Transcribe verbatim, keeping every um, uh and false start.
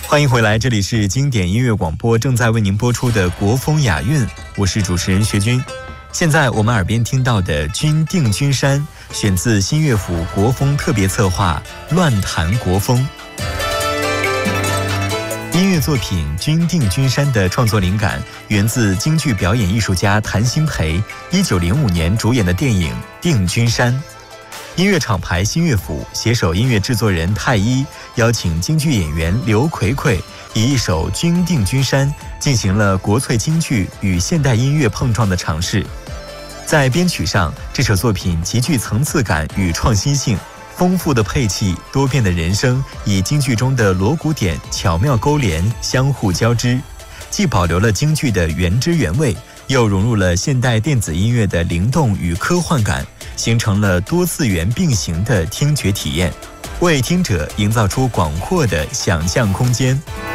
欢迎回来，这里是经典音乐广播，正在为您播出的国风雅韵，我是主持人学军。现在我们耳边听到的《君定君山》选自新乐府国风特别策划《乱弹国风》。音乐作品《君定君山》的创作灵感源自京剧表演艺术家谭鑫培一九零五年主演的电影《定军山》。音乐厂牌新乐府携手音乐制作人太一，邀请京剧演员刘奎奎，以一首《君定君山》进行了国粹京剧与现代音乐碰撞的尝试。在编曲上，这首作品极具层次感与创新性，丰富的配器、多变的人声，以京剧中的锣鼓点巧妙勾连，相互交织，既保留了京剧的原汁原味，又融入了现代电子音乐的灵动与科幻感，形成了多次元并行的听觉体验，为听者营造出广阔的想象空间。